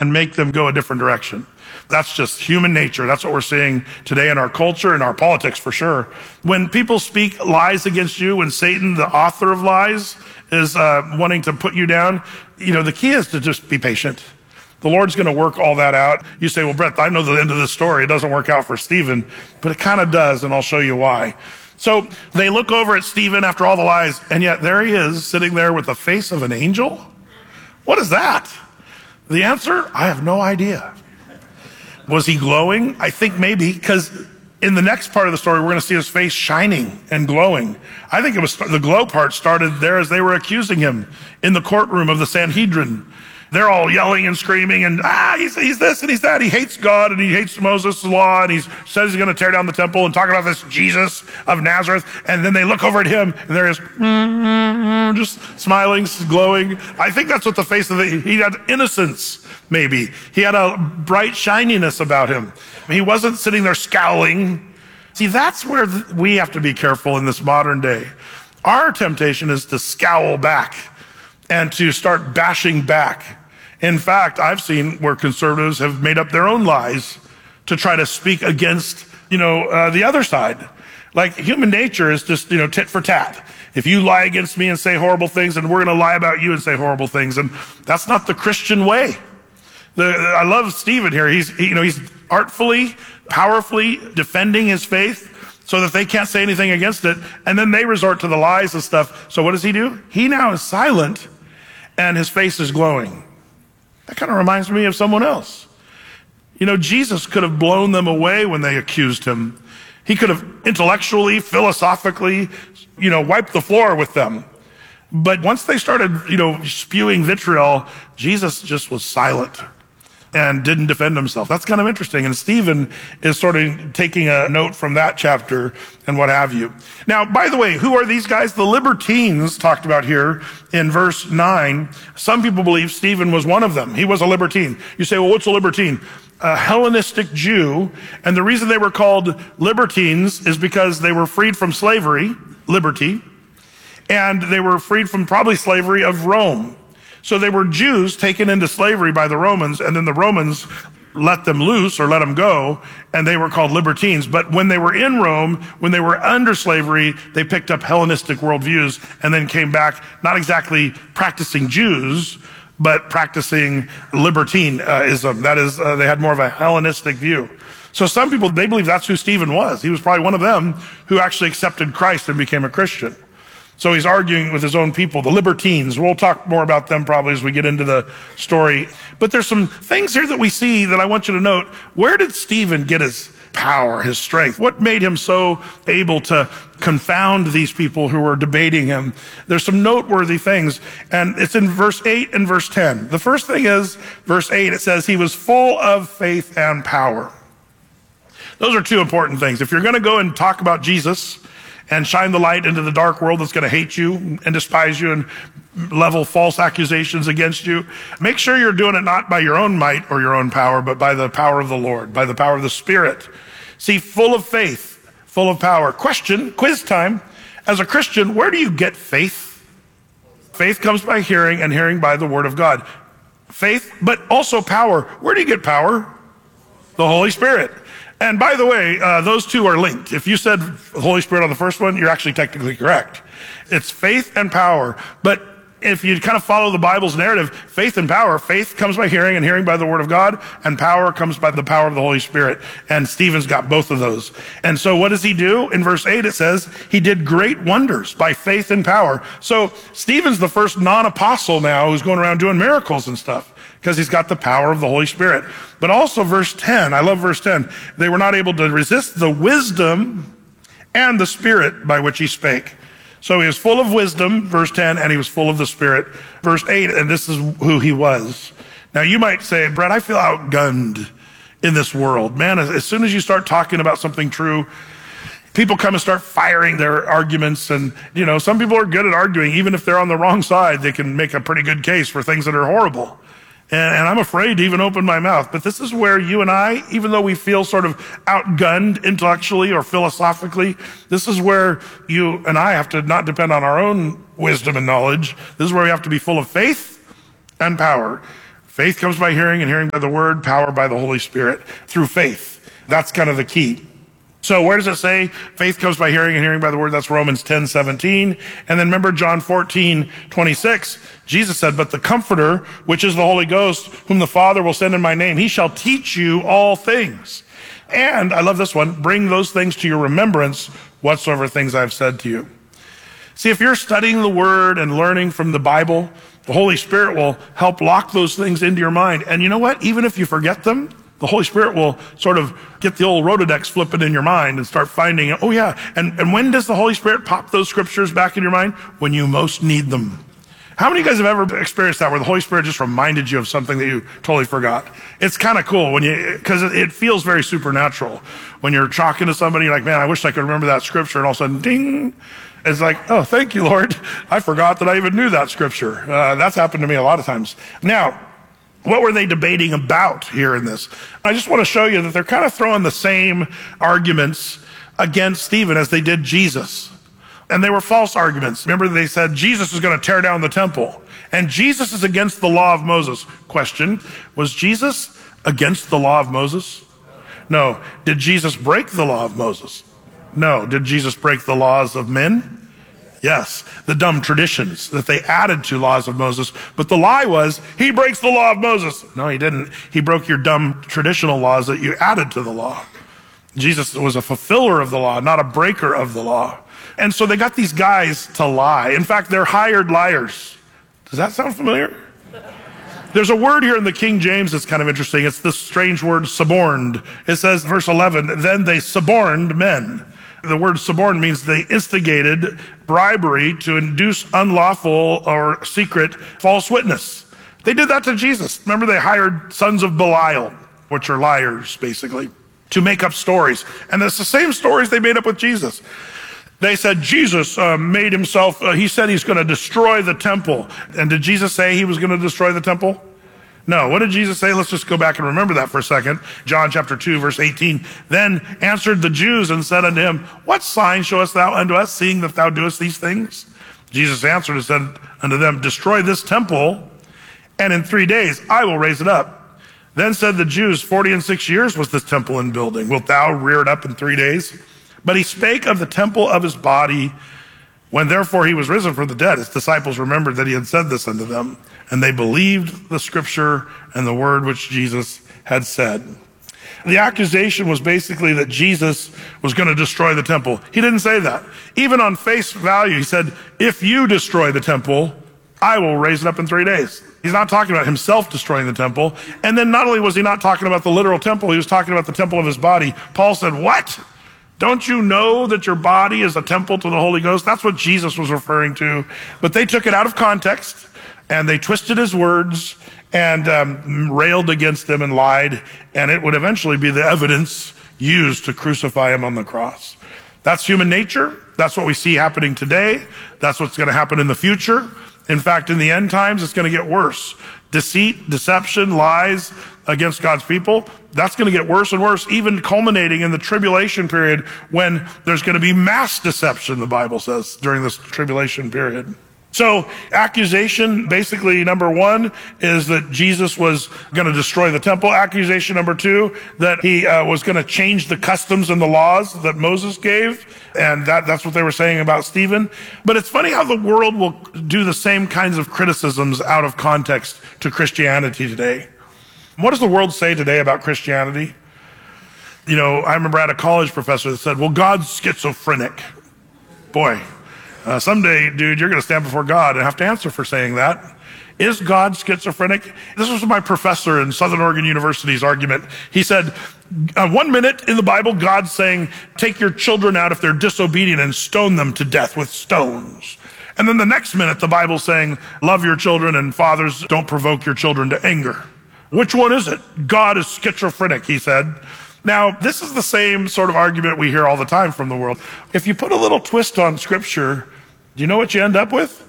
and make them go a different direction. That's just human nature. That's what we're seeing today in our culture and our politics for sure. When people speak lies against you, when Satan, the author of lies, is wanting to put you down, the key is to just be patient. The Lord's going to work all that out. You say, well, Brett, I know the end of the story. It doesn't work out for Stephen, but it kind of does, and I'll show you why. So they look over at Stephen after all the lies, and yet there he is sitting there with the face of an angel. What is that? The answer, I have no idea. Was he glowing? I think maybe, because in the next part of the story, we're going to see his face shining and glowing. I think it was the glow part started there as they were accusing him in the courtroom of the Sanhedrin. They're all yelling and screaming and, he's this and he's that. He hates God and he hates Moses' law and he says he's going to tear down the temple and talk about this Jesus of Nazareth. And then they look over at him and there is just smiling, glowing. I think that's what the face of he had innocence, maybe. He had a bright shininess about him. He wasn't sitting there scowling. See, that's where we have to be careful in this modern day. Our temptation is to scowl back and to start bashing back. In fact, I've seen where conservatives have made up their own lies to try to speak against, the other side. Like human nature is just, tit for tat. If you lie against me and say horrible things, then we're going to lie about you and say horrible things. And that's not the Christian way. I love Stephen here. He's artfully, powerfully defending his faith so that they can't say anything against it. And then they resort to the lies and stuff. So what does he do? He now is silent and his face is glowing. That kind of reminds me of someone else. Jesus could have blown them away when they accused him. He could have intellectually, philosophically, wiped the floor with them. But once they started, spewing vitriol, Jesus just was silent and didn't defend himself. That's kind of interesting. And Stephen is sort of taking a note from that chapter and what have you. Now, by the way, who are these guys? The libertines talked about here in verse 9. Some people believe Stephen was one of them. He was a libertine. You say, well, what's a libertine? A Hellenistic Jew. And the reason they were called libertines is because they were freed from slavery, liberty, and they were freed from probably slavery of Rome. So they were Jews taken into slavery by the Romans, and then the Romans let them loose or let them go, and they were called libertines. But when they were in Rome, when they were under slavery, they picked up Hellenistic worldviews and then came back, not exactly practicing Jews, but practicing libertinism. That is, they had more of a Hellenistic view. So some people, they believe that's who Stephen was. He was probably one of them who actually accepted Christ and became a Christian. So he's arguing with his own people, the libertines. We'll talk more about them probably as we get into the story. But there's some things here that we see that I want you to note. Where did Stephen get his power, his strength? What made him so able to confound these people who were debating him? There's some noteworthy things, and it's in verse 8 and verse 10. The first thing is, verse 8, it says, he was full of faith and power. Those are two important things. If you're going to go and talk about Jesus and shine the light into the dark world that's going to hate you and despise you and level false accusations against you, make sure you're doing it not by your own might or your own power, but by the power of the Lord, by the power of the Spirit. See, full of faith, full of power. Question, quiz time. As a Christian, where do you get faith? Faith comes by hearing, and hearing by the Word of God. Faith, but also power. Where do you get power? The Holy Spirit. And by the way, those two are linked. If you said Holy Spirit on the first one, you're actually technically correct. It's faith and power. But if you kind of follow the Bible's narrative, faith and power, faith comes by hearing and hearing by the Word of God, and power comes by the power of the Holy Spirit. And Stephen's got both of those. And so what does he do? In verse 8 it says, he did great wonders by faith and power. So Stephen's the first non-apostle now who's going around doing miracles and stuff, because he's got the power of the Holy Spirit. But also verse 10, I love verse 10. They were not able to resist the wisdom and the Spirit by which he spake. So he was full of wisdom, verse 10, and he was full of the Spirit. Verse 8, and this is who he was. Now you might say, Brett, I feel outgunned in this world. Man, as soon as you start talking about something true, people come and start firing their arguments. And, some people are good at arguing. Even if they're on the wrong side, they can make a pretty good case for things that are horrible. And I'm afraid to even open my mouth. But this is where you and I, even though we feel sort of outgunned intellectually or philosophically, this is where you and I have to not depend on our own wisdom and knowledge. This is where we have to be full of faith and power. Faith comes by hearing, and hearing by the word, power by the Holy Spirit through faith. That's kind of the key. So where does it say faith comes by hearing and hearing by the word? That's Romans 10:17. And then remember John 14:26. Jesus said, but the Comforter, which is the Holy Ghost, whom the Father will send in my name, he shall teach you all things. And I love this one, bring those things to your remembrance, whatsoever things I've said to you. See, if you're studying the word and learning from the Bible, the Holy Spirit will help lock those things into your mind. And you know what? Even if you forget them, the Holy Spirit will sort of get the old Rolodex flipping in your mind and start finding, oh yeah. And when does the Holy Spirit pop those scriptures back in your mind? When you most need them. How many of you guys have ever experienced that where the Holy Spirit just reminded you of something that you totally forgot? It's kind of cool because it feels very supernatural. When you're talking to somebody, you're like, man, I wish I could remember that scripture. And all of a sudden, ding. It's like, oh, thank you, Lord. I forgot that I even knew that scripture. That's happened to me a lot of times. Now, what were they debating about here in this? I just want to show you that they're kind of throwing the same arguments against Stephen as they did Jesus. And they were false arguments. Remember, they said Jesus is going to tear down the temple. And Jesus is against the law of Moses. Question, was Jesus against the law of Moses? No. Did Jesus break the law of Moses? No. Did Jesus break the laws of men? Yes, the dumb traditions that they added to laws of Moses. But the lie was, he breaks the law of Moses. No, he didn't. He broke your dumb traditional laws that you added to the law. Jesus was a fulfiller of the law, not a breaker of the law. And so they got these guys to lie. In fact, they're hired liars. Does that sound familiar? There's a word here in the King James that's kind of interesting. It's this strange word, suborned. It says, verse 11, then they suborned men. The word suborn means they instigated bribery to induce unlawful or secret false witness. They did that to Jesus. Remember, they hired sons of Belial, which are liars, basically, to make up stories. And it's the same stories they made up with Jesus. They said Jesus made himself, he said he's going to destroy the temple. And did Jesus say he was going to destroy the temple? No. What did Jesus say? Let's just go back and remember that for a second. John chapter 2, verse 18. Then answered the Jews and said unto him, what sign showest thou unto us, seeing that thou doest these things? Jesus answered and said unto them, destroy this temple, and in 3 days I will raise it up. Then said the Jews, 46 years was this temple in building. Wilt thou rear it up in 3 days? But he spake of the temple of his body. When therefore he was risen from the dead, his disciples remembered that he had said this unto them, and they believed the scripture and the word which Jesus had said. The accusation was basically that Jesus was going to destroy the temple. He didn't say that. Even on face value, he said, if you destroy the temple, I will raise it up in 3 days. He's not talking about himself destroying the temple. And then not only was he not talking about the literal temple, he was talking about the temple of his body. Paul said, what? Don't you know that your body is a temple to the Holy Ghost? That's what Jesus was referring to. But they took it out of context, and they twisted his words and railed against him and lied, and it would eventually be the evidence used to crucify him on the cross. That's human nature. That's what we see happening today. That's what's going to happen in the future. In fact, in the end times, it's going to get worse. Deceit, deception, lies against God's people, that's going to get worse and worse, even culminating in the tribulation period when there's going to be mass deception, the Bible says, during this tribulation period. So accusation, basically, number one, is that Jesus was going to destroy the temple. Accusation number two, that he was going to change the customs and the laws that Moses gave. And that's what they were saying about Stephen. But it's funny how the world will do the same kinds of criticisms out of context to Christianity today. What does the world say today about Christianity? You know, I remember I had a college professor that said, well, God's schizophrenic. Boy, someday, dude, you're going to stand before God and have to answer for saying that. Is God schizophrenic? This was my professor in Southern Oregon University's argument. He said, 1 minute in the Bible, God's saying, take your children out if they're disobedient and stone them to death with stones. And then the next minute, the Bible's saying, love your children, and fathers, don't provoke your children to anger. Which one is it? God is schizophrenic, he said. Now, this is the same sort of argument we hear all the time from the world. If you put a little twist on Scripture, do you know what you end up with?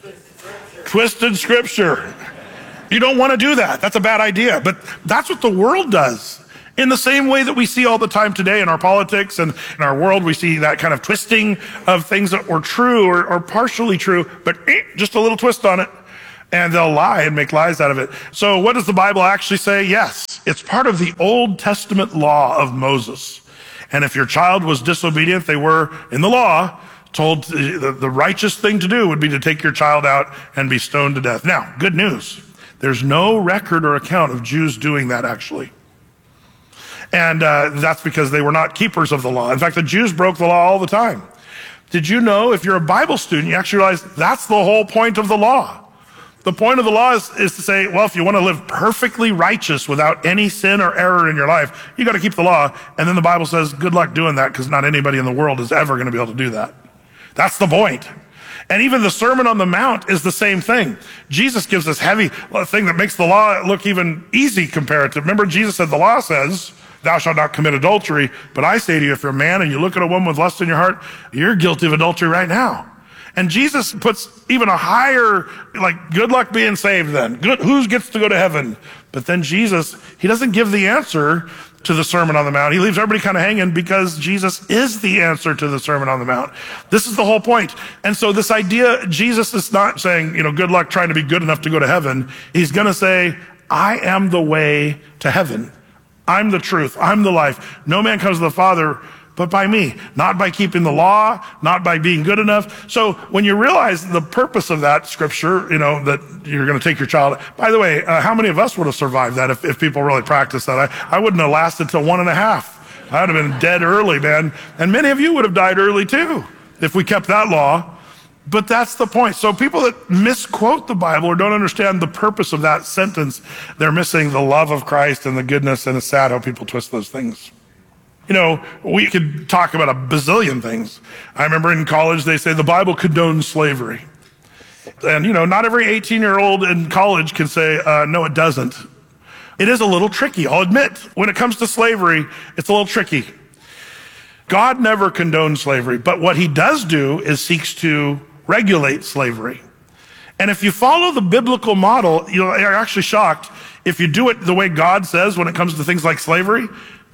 Twisted Scripture. You don't want to do that. That's a bad idea. But that's what the world does. In the same way that we see all the time today in our politics and in our world, we see that kind of twisting of things that were true or partially true, but just a little twist on it. And they'll lie and make lies out of it. So what does the Bible actually say? Yes, it's part of the Old Testament law of Moses. And if your child was disobedient, they were, in the law, told the righteous thing to do would be to take your child out and be stoned to death. Now, good news. There's no record or account of Jews doing that, actually. And that's because they were not keepers of the law. In fact, the Jews broke the law all the time. Did you know, if you're a Bible student, you actually realize that's the whole point of the law. The point of the law is to say, well, if you want to live perfectly righteous without any sin or error in your life, you got to keep the law. And then the Bible says, good luck doing that, because not anybody in the world is ever going to be able to do that. That's the point. And even the Sermon on the Mount is the same thing. Jesus gives this heavy thing that makes the law look even easy comparative. Remember, Jesus said, the law says, thou shalt not commit adultery. But I say to you, if you're a man and you look at a woman with lust in your heart, you're guilty of adultery right now. And Jesus puts even a higher, like, good luck being saved then. Who gets to go to heaven? But then Jesus, he doesn't give the answer to the Sermon on the Mount. He leaves everybody kind of hanging because Jesus is the answer to the Sermon on the Mount. This is the whole point. And so this idea, Jesus is not saying, good luck trying to be good enough to go to heaven. He's going to say, I am the way to heaven. I'm the truth. I'm the life. No man comes to the Father but by me, not by keeping the law, not by being good enough. So when you realize the purpose of that scripture, that you're going to take your child. By the way, how many of us would have survived that if people really practiced that? I wouldn't have lasted till 1.5. I would have been dead early, man. And many of you would have died early too if we kept that law. But that's the point. So people that misquote the Bible or don't understand the purpose of that sentence, they're missing the love of Christ and the goodness, and it's sad how people twist those things. We could talk about a bazillion things. I remember in college, they say the Bible condones slavery. And, not every 18-year-old in college can say, no, it doesn't. It is a little tricky, I'll admit. When it comes to slavery, it's a little tricky. God never condoned slavery, but what he does do is seeks to regulate slavery. And if you follow the biblical model, you're actually shocked. If you do it the way God says when it comes to things like slavery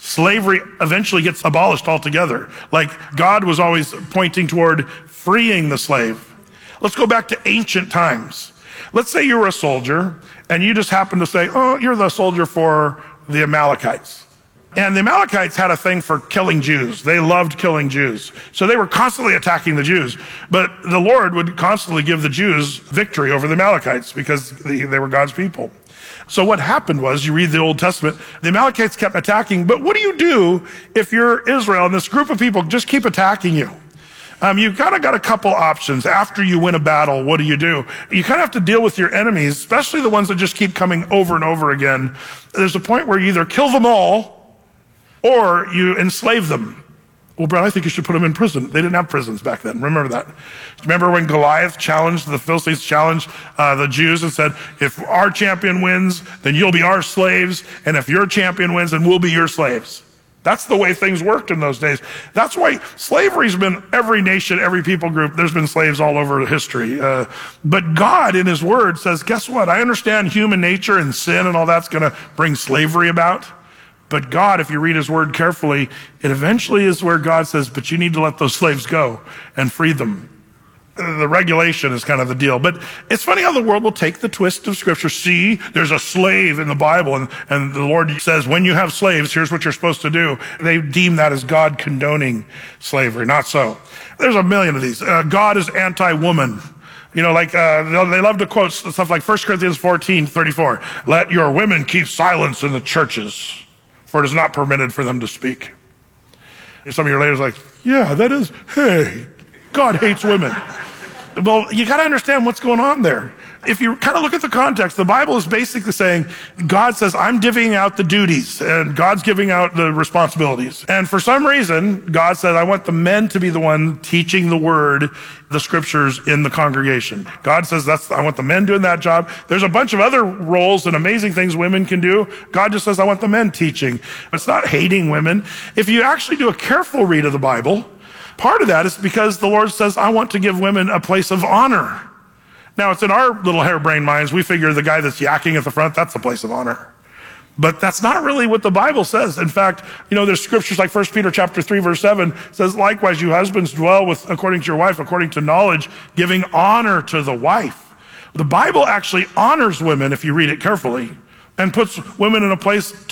eventually gets abolished altogether. Like God was always pointing toward freeing the slave. Let's go back to ancient times. Let's say you were a soldier and you just happen to say, oh, you're the soldier for the Amalekites. And the Amalekites had a thing for killing Jews. They loved killing Jews. So they were constantly attacking the Jews. But the Lord would constantly give the Jews victory over the Amalekites because they were God's people. So what happened was, you read the Old Testament, the Amalekites kept attacking, but what do you do if you're Israel and this group of people just keep attacking you? You've kind of got a couple options. After you win a battle, what do? You kind of have to deal with your enemies, especially the ones that just keep coming over and over again. There's a point where you either kill them all or you enslave them. Well, Brad, I think you should put them in prison. They didn't have prisons back then. Remember that. Remember when Goliath challenged, the Philistines challenged the Jews and said, if our champion wins, then you'll be our slaves. And if your champion wins, then we'll be your slaves. That's the way things worked in those days. That's why slavery's been every nation, every people group. There's been slaves all over history. But God in his word says, guess what? I understand human nature and sin and all that's going to bring slavery about. But God, if you read his word carefully, it eventually is where God says, but you need to let those slaves go and free them. The regulation is kind of the deal. But it's funny how the world will take the twist of scripture. See, there's a slave in the Bible, and the Lord says, when you have slaves, here's what you're supposed to do. They deem that as God condoning slavery. Not so. There's a million of these. God is anti-woman. They love to quote stuff like 1 Corinthians 14:34. Let your women keep silence in the churches, for it is not permitted for them to speak. Some of your ladies are like, yeah, that is, hey, God hates women. Well, you got to understand what's going on there. If you kind of look at the context, the Bible is basically saying, God says, I'm divvying out the duties, and God's giving out the responsibilities. And for some reason, God said, I want the men to be the one teaching the word, the scriptures in the congregation. God says, I want the men doing that job. There's a bunch of other roles and amazing things women can do. God just says, I want the men teaching. It's not hating women. If you actually do a careful read of the Bible, part of that is because the Lord says, I want to give women a place of honor. Now, it's in our little harebrained minds. We figure the guy that's yakking at the front, that's the place of honor. But that's not really what the Bible says. In fact, there's scriptures like 1 Peter chapter 3, verse 7 says, likewise, you husbands dwell according to your wife, according to knowledge, giving honor to the wife. The Bible actually honors women, if you read it carefully, and puts women in a place